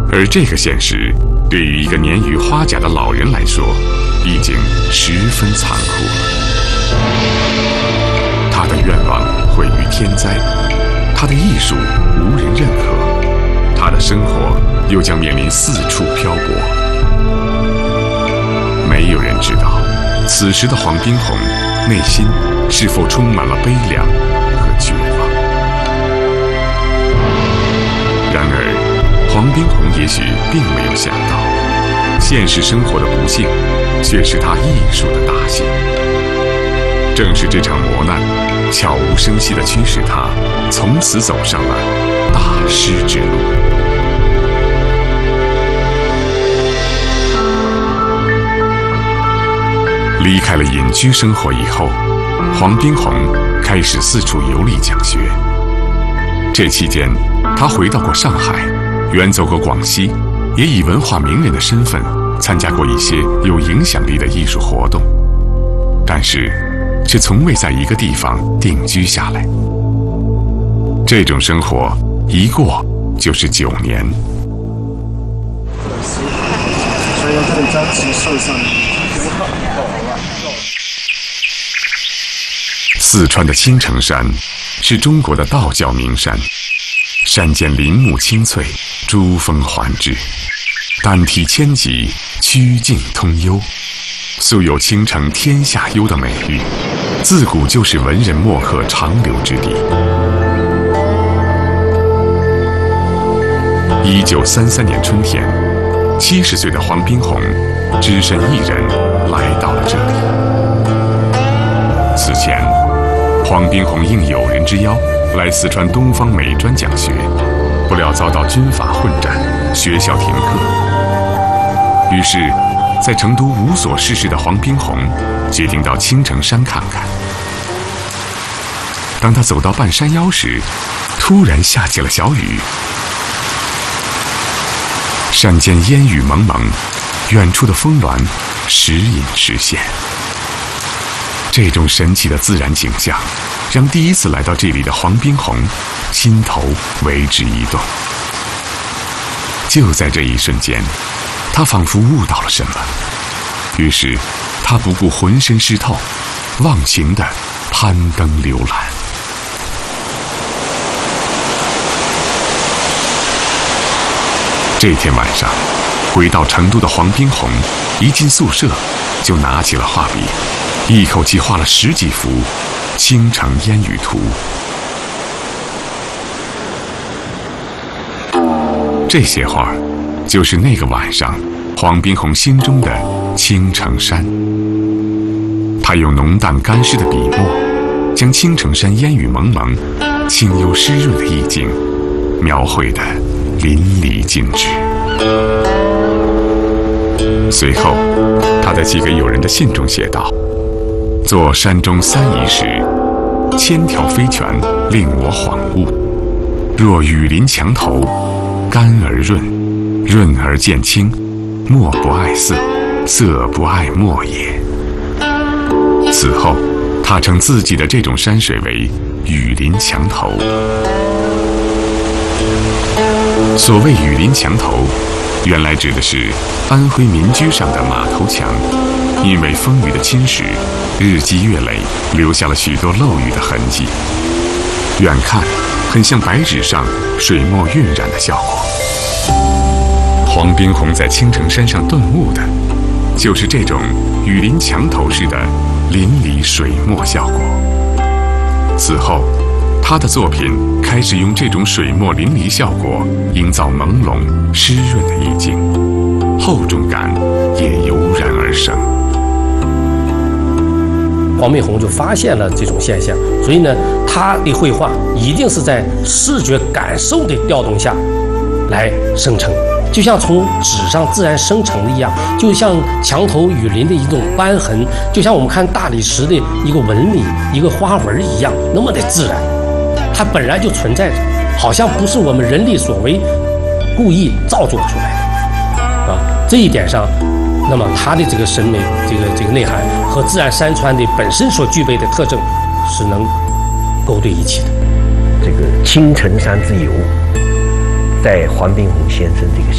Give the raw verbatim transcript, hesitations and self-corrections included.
而这个现实，对于一个年逾花甲的老人来说，已经十分残酷了。他的愿望毁于天灾，他的艺术无人认可，他的生活又将面临四处漂泊。没有人知道，此时的黄宾虹内心是否充满了悲凉和绝望。然而，黄宾虹也许并没有想到，现实生活的不幸，却是他艺术的大幸。正是这场磨难，悄无声息地驱使他从此走上了大师之路。离开了隐居生活以后，黄宾虹开始四处游历讲学。这期间，他回到过上海，远走过广西，也以文化名人的身份参加过一些有影响力的艺术活动，但是却从未在一个地方定居下来。这种生活一过就是九年。 所以要更加急受上。 四川的青城山是中国的道教名山，山间林木青翠，珠峰环峙，丹梯千级，曲径通幽，素有青城天下幽的美誉，自古就是文人墨客长流之地。一九三三年春天，七十岁的黄宾虹只身一人来到了这里。此前，黄宾虹应友人之邀来四川东方美专讲学，不料遭到军阀混战，学校停课。于是，在成都无所事事的黄宾虹决定到青城山看看。当他走到半山腰时，突然下起了小雨，山间烟雨蒙蒙，远处的峰峦时隐时现。这种神奇的自然景象，让第一次来到这里的黄宾虹心头为之一动。就在这一瞬间，他仿佛悟到了什么，于是他不顾浑身湿透，忘情地攀登浏览。这天晚上，回到成都的黄宾虹一进宿舍，就拿起了画笔，一口气画了十几幅《青城烟雨图》。这些画，就是那个晚上黄宾虹心中的青城山。他用浓淡干湿的笔墨，将青城山烟雨蒙蒙、清幽湿润的意境描绘得淋漓尽致。随后，他在寄给友人的信中写道：“作山中三遗时，千条飞泉令我恍悟。若雨林墙头，干而润，润而见清，墨不爱色，色不爱墨也。”此后，他称自己的这种山水为雨林墙头。所谓雨林墙头，原来指的是安徽民居上的马头墙，因为风雨的侵蚀，日积月累，留下了许多漏雨的痕迹。远看，很像白纸上水墨晕染的效果。黄宾虹在青城山上顿悟的，就是这种雨林墙头式的淋漓水墨效果。此后，他的作品开始用这种水墨淋漓效果营造朦胧湿润的意境，厚重感也油然而生。 黄宾虹就发现了这种现象，所以呢，他的绘画一定是在视觉感受的调动下来生成，就像从纸上自然生成的一样，就像墙头雨林的一种斑痕，就像我们看大理石的一个纹理、一个花纹一样，那么的自然。它本来就存在着，好像不是我们人力所为，故意造作出来的啊。这一点上，那么它的这个审美、这个这个内涵和自然山川的本身所具备的特征是能勾兑一起的。 这个青城山之游，在黄宾虹先生这个